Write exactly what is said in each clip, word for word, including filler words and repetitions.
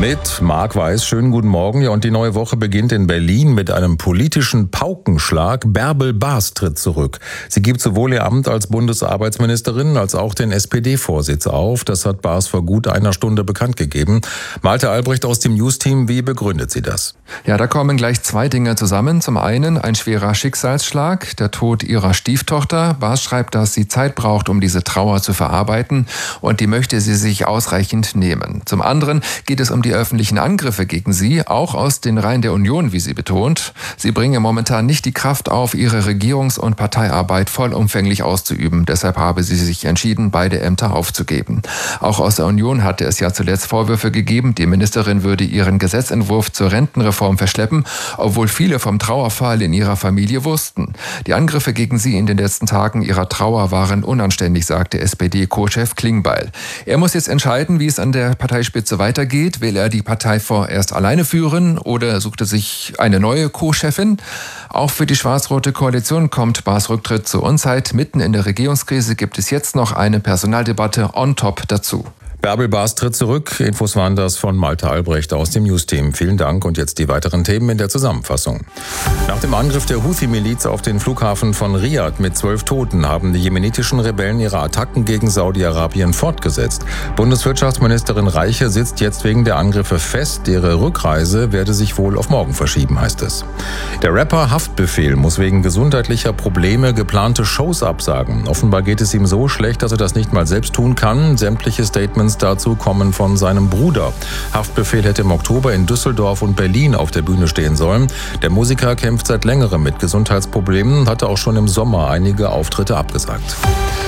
Mit Marc Weiß, schönen guten Morgen. Ja, und die neue Woche beginnt in Berlin mit einem politischen Paukenschlag. Bärbel Baas tritt zurück. Sie gibt sowohl ihr Amt als Bundesarbeitsministerin als auch den S P D-Vorsitz auf. Das hat Baas vor gut einer Stunde bekannt gegeben. Malte Albrecht aus dem News-Team, wie begründet sie das? Ja, da kommen gleich zwei Dinge zusammen. Zum einen ein schwerer Schicksalsschlag, der Tod ihrer Stieftochter. Baas schreibt, dass sie Zeit braucht, um diese Trauer zu verarbeiten, und die möchte sie sich ausreichend nehmen. Zum anderen geht es um die öffentlichen Angriffe gegen sie, auch aus den Reihen der Union, wie sie betont. Sie bringe momentan nicht die Kraft auf, ihre Regierungs- und Parteiarbeit vollumfänglich auszuüben. Deshalb habe sie sich entschieden, beide Ämter aufzugeben. Auch aus der Union hatte es ja zuletzt Vorwürfe gegeben, die Ministerin würde ihren Gesetzentwurf zur Rentenreform verschleppen, obwohl viele vom Trauerfall in ihrer Familie wussten. Die Angriffe gegen sie in den letzten Tagen ihrer Trauer waren unanständig, sagte S P D-Co-Chef Klingbeil. Er muss jetzt entscheiden, wie es an der Parteispitze weitergeht. Will er die Partei vorerst alleine führen oder sucht er sich eine neue Co-Chefin? Auch für die schwarz-rote Koalition kommt Baas Rücktritt zur Unzeit. Mitten in der Regierungskrise gibt es jetzt noch eine Personaldebatte on top dazu. Bärbel Baas tritt zurück. Infos waren das von Malte Albrecht aus dem News-Team. Vielen Dank und jetzt die weiteren Themen in der Zusammenfassung. Nach dem Angriff der Houthi-Miliz auf den Flughafen von Riad mit zwölf Toten haben die jemenitischen Rebellen ihre Attacken gegen Saudi-Arabien fortgesetzt. Bundeswirtschaftsministerin Reiche sitzt jetzt wegen der Angriffe fest. Ihre Rückreise werde sich wohl auf morgen verschieben, heißt es. Der Rapper Haftbefehl muss wegen gesundheitlicher Probleme geplante Shows absagen. Offenbar geht es ihm so schlecht, dass er das nicht mal selbst tun kann. Sämtliche Statements dazu kommen von seinem Bruder. Haftbefehl hätte im Oktober in Düsseldorf und Berlin auf der Bühne stehen sollen. Der Musiker kämpft seit längerem mit Gesundheitsproblemen und hatte auch schon im Sommer einige Auftritte abgesagt.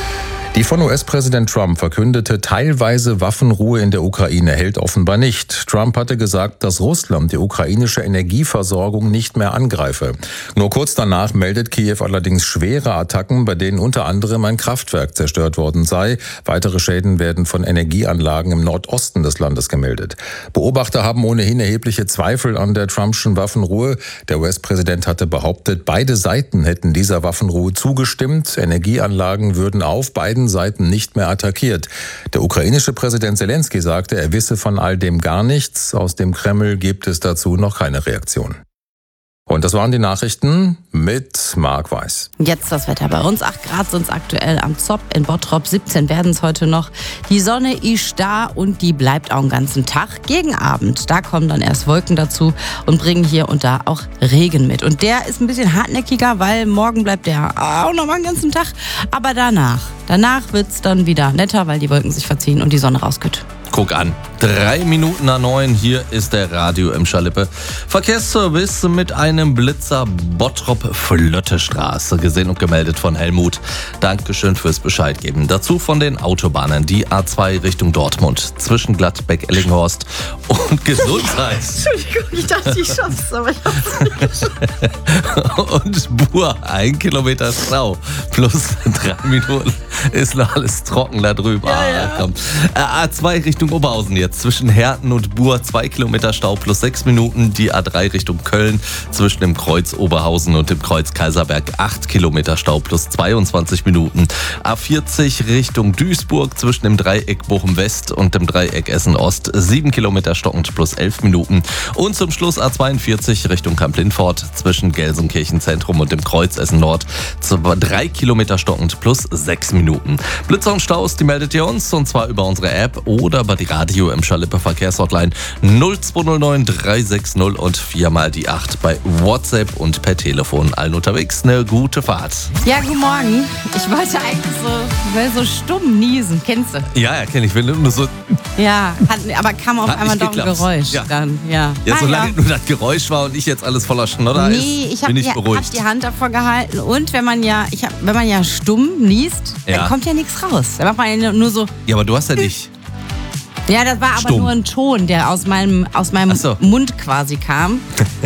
Die von U S-Präsident Trump verkündete teilweise Waffenruhe in der Ukraine hält offenbar nicht. Trump hatte gesagt, dass Russland die ukrainische Energieversorgung nicht mehr angreife. Nur kurz danach meldet Kiew allerdings schwere Attacken, bei denen unter anderem ein Kraftwerk zerstört worden sei. Weitere Schäden werden von Energieanlagen im Nordosten des Landes gemeldet. Beobachter haben ohnehin erhebliche Zweifel an der Trumpschen Waffenruhe. Der U S-Präsident hatte behauptet, beide Seiten hätten dieser Waffenruhe zugestimmt. Energieanlagen würden auf beiden Seiten nicht mehr attackiert. Der ukrainische Präsident Zelensky sagte, er wisse von all dem gar nichts. Aus dem Kreml gibt es dazu noch keine Reaktion. Und das waren die Nachrichten mit Marc Weiß. Jetzt das Wetter bei uns. acht Grad sind es aktuell am Zopp in Bottrop. siebzehn werden es heute noch. Die Sonne ist da und die bleibt auch den ganzen Tag. Gegen Abend, da kommen dann erst Wolken dazu und bringen hier und da auch Regen mit. Und der ist ein bisschen hartnäckiger, weil morgen bleibt der auch noch mal den ganzen Tag. Aber danach, danach wird es dann wieder netter, weil die Wolken sich verziehen und die Sonne rausgeht. Guck an, drei Minuten nach neun, hier ist der Radio im Schalippe. Verkehrsservice mit einem Blitzer Bottrop-Flöttestraße, gesehen und gemeldet von Helmut. Dankeschön fürs Bescheid geben. Dazu von den Autobahnen, die A zwei Richtung Dortmund, zwischen Gladbeck, Ellinghorst und Gesundheit. Entschuldigung, ich dachte, ich schaff's, aber ich hab's nicht geschafft. Und Buhr, ein Kilometer Stau, plus drei Minuten ist noch alles trocken da drüber. Ja, ja. Komm. A zwei Richtung Oberhausen jetzt, zwischen Herten und Buhr, zwei Kilometer Stau plus sechs Minuten. Die A drei Richtung Köln, zwischen dem Kreuz Oberhausen und dem Kreuz Kaiserberg, acht Kilometer Stau plus zweiundzwanzig Minuten. A vierzig Richtung Duisburg, zwischen dem Dreieck Bochum West und dem Dreieck Essen Ost, sieben Kilometer stockend plus elf Minuten. Und zum Schluss A zweiundvierzig Richtung Kamp-Lindfort, zwischen Gelsenkirchen Zentrum und dem Kreuz Essen Nord, drei Kilometer stockend plus sechs Minuten. Blitzer und Staus, die meldet ihr uns, und zwar über unsere App oder bei die Radio im Schalippe Verkehrshotline null zwei null neun drei sechs null und viermal die acht bei WhatsApp und per Telefon. Allen unterwegs eine gute Fahrt. Ja, guten Morgen. Ich wollte eigentlich so, will so stumm niesen. Kennst du? Ja, ja, kenn ich. Wenn nur so. Ja, hat, aber kam auf Hat einmal nicht doch ein geklappt. Geräusch. Ja. Dann, ja. Ja, Ah, solange ja. nur das Geräusch war und ich jetzt alles voller Schnodder Nee, ist, ich habe bin ich hab beruhigt. die Hand davor gehalten. Und wenn man ja, ich hab, wenn man ja stumm niest, Ja. dann kommt ja nichts raus. Dann macht man ja nur so. Ja, aber du hast ja nicht. Ja, das war aber Stumm. nur ein Ton, der aus meinem, aus meinem Ach so. Mund quasi kam.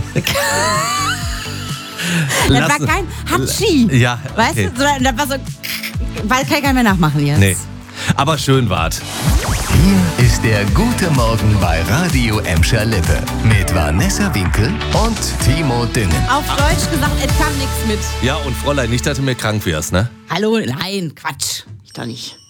Das Lass- war kein Hatschi. Ja, Weißt okay. du, sondern das war so. Weil kann ich gar nicht mehr nachmachen jetzt. Nee. Aber schön wart. Hier ist der gute Morgen bei Radio Emscher Lippe mit Vanessa Winkel und Timo Düngen. Auf Deutsch gesagt, es kam nichts mit. Ja, und Fräulein, nicht, dass du mir krank wirst, ne? Hallo, nein, Quatsch. Ich doch nicht.